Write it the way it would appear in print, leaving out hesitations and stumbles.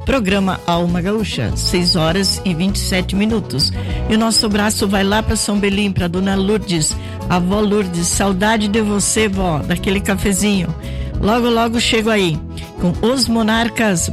Programa Alma Gaúcha, 6h27. E o nosso abraço vai lá para São Belim, para Dona Lourdes, a avó Lourdes. Saudade de você, vó, daquele cafezinho. Logo, logo chego aí com Os Monarcas,